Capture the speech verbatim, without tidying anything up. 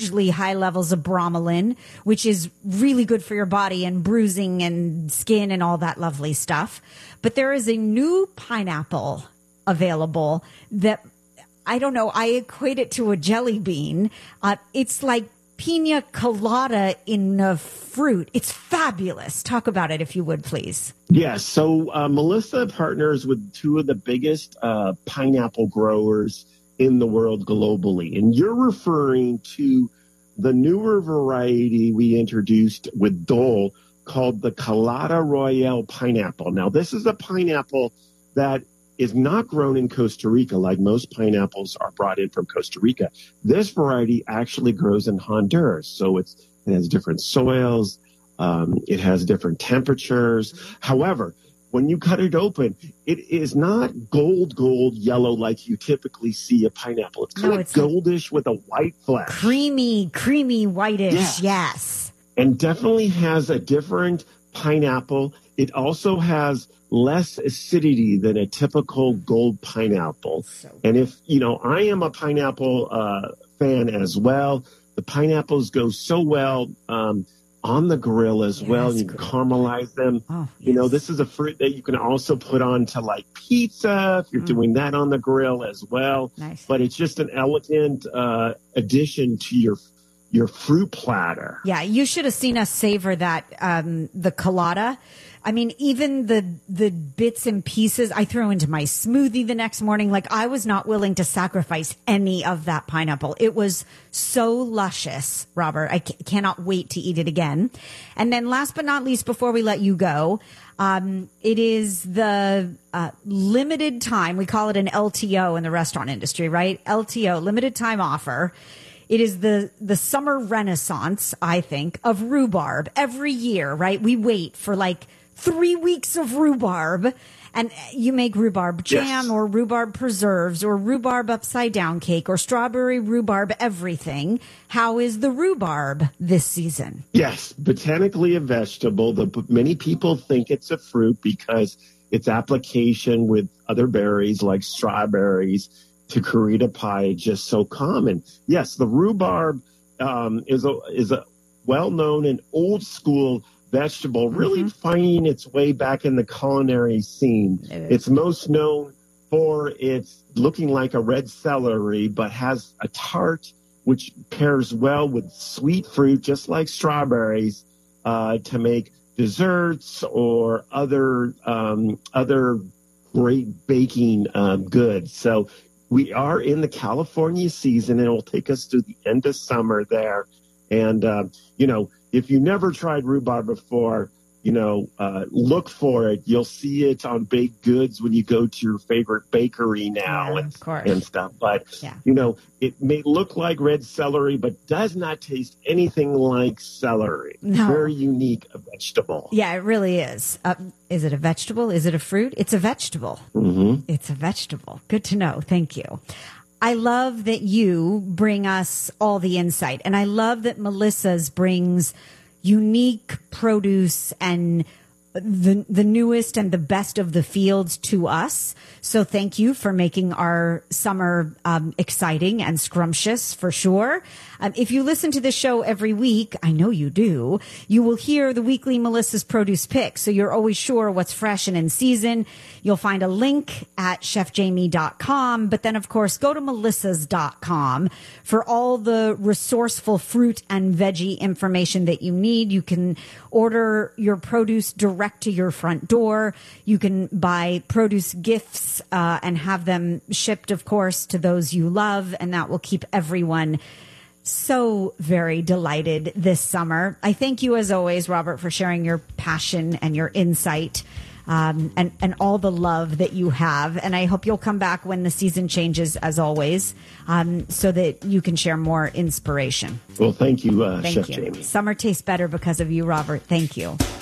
hugely high levels of bromelain, which is really good for your body and bruising and skin and all that lovely stuff. But there is a new pineapple available that, I don't know, I equate it to a jelly bean. Uh, it's like pina colada in a fruit. It's fabulous. Talk about it, if you would, please. Yes. So uh, Melissa partners with two of the biggest uh, pineapple growers in the world globally. And you're referring to the newer variety we introduced with Dole called the Colada Royale pineapple. Now, this is a pineapple that is not grown in Costa Rica like most pineapples are brought in from Costa Rica. This variety actually grows in Honduras. So it's, it has different soils. Um, it has different temperatures. However, when you cut it open, it is not gold, gold, yellow like you typically see a pineapple. It's kind no, of goldish with a white flesh. Creamy, creamy, whitish. Yes. yes. And definitely has a different pineapple. It also has less acidity than a typical gold pineapple. So and if, you know, I am a pineapple uh, fan as well. The pineapples go so well um, on the grill as yes, well. You can caramelize them. Oh, yes. You know, this is a fruit that you can also put on to like pizza if you're mm. doing that on the grill as well. Nice. But it's just an elegant uh, addition to your your fruit platter. Yeah, you should have seen us savor that, um, the colada. I mean, even the the bits and pieces I threw into my smoothie the next morning, like I was not willing to sacrifice any of that pineapple. It was so luscious, Robert. I c- cannot wait to eat it again. And then last but not least, before we let you go, um, it is the uh, limited time. We call it an L T O in the restaurant industry, right? L T O, limited time offer. It is the, the summer renaissance, I think, of rhubarb. Every year, right? We wait for like three weeks of rhubarb, and you make rhubarb jam yes. or rhubarb preserves or rhubarb upside down cake or strawberry rhubarb everything. How is the rhubarb this season? Yes, botanically a vegetable. The, many people think it's a fruit because its application with other berries like strawberries to create a pie is just so common. Yes, the rhubarb um, is a is a well-known and old-school vegetable, really mm-hmm. finding its way back in the culinary scene. It it's most known for its looking like a red celery, but has a tart which pairs well with sweet fruit, just like strawberries, uh, to make desserts or other um, other great baking um, goods. So we are in the California season, and it will take us to the end of summer there. And, uh, you know, if you never tried rhubarb before, you know, uh, look for it. You'll see it on baked goods when you go to your favorite bakery now yeah, and, of course. and stuff. But, yeah. you know, it may look like red celery, but does not taste anything like celery. No. Very unique vegetable. Yeah, it really is. Uh, is it a vegetable? Is it a fruit? It's a vegetable. Mm-hmm. It's a vegetable. Good to know. Thank you. I love that you bring us all the insight. And I love that Melissa's brings unique produce and the the newest and the best of the fields to us. So thank you for making our summer um, exciting and scrumptious for sure. Um, if you listen to this show every week, I know you do, you will hear the weekly Melissa's Produce Pick. So you're always sure what's fresh and in season. You'll find a link at chef jamie dot com. But then, of course, go to melissas dot com for all the resourceful fruit and veggie information that you need. You can order your produce direct to your front door. You can buy produce gifts uh, and have them shipped, of course, to those you love. And that will keep everyone so very delighted this summer. I thank you, as always, Robert, for sharing your passion and your insight um, and, and all the love that you have. And I hope you'll come back when the season changes, as always, um, so that you can share more inspiration. Well, thank you, uh, thank Chef you. Jamie. Summer tastes better because of you, Robert. Thank you.